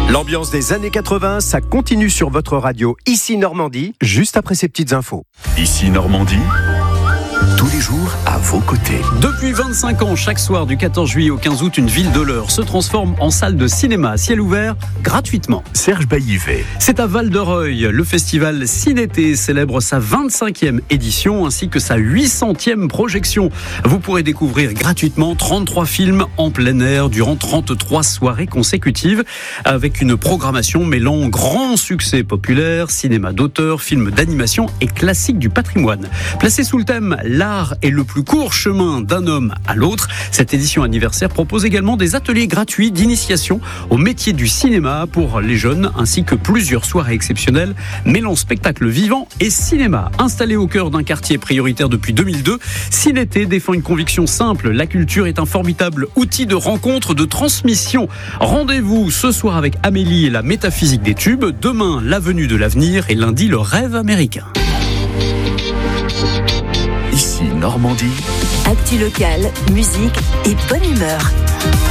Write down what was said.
L'ambiance des années 80, ça continue sur votre radio Ici Normandie, juste après ces petites infos. Ici Normandie, tous les jours à vos côtés. Depuis 25 ans, chaque soir du 14 juillet au 15 août, une ville de l'Eure se transforme en salle de cinéma à ciel ouvert gratuitement. Serge Baillivet. C'est à Val-de-Reuil. Le festival Cinété célèbre sa 25e édition ainsi que sa 800e projection. Vous pourrez découvrir gratuitement 33 films en plein air durant 33 soirées consécutives avec une programmation mêlant grand succès populaire, cinéma d'auteur, films d'animation et classiques du patrimoine. Placé sous le thème « L'art est le plus court chemin d'un homme à l'autre », cette édition anniversaire propose également des ateliers gratuits d'initiation au métier du cinéma pour les jeunes, ainsi que plusieurs soirées exceptionnelles mêlant spectacle vivant et cinéma. Installé au cœur d'un quartier prioritaire depuis 2002, Cinété défend une conviction simple: la culture est un formidable outil de rencontre, de transmission. Rendez-vous ce soir avec Amélie et la métaphysique des tubes, demain l'avenue de l'avenir et lundi le rêve américain. Ici Normandie. Actu locale, musique et bonne humeur.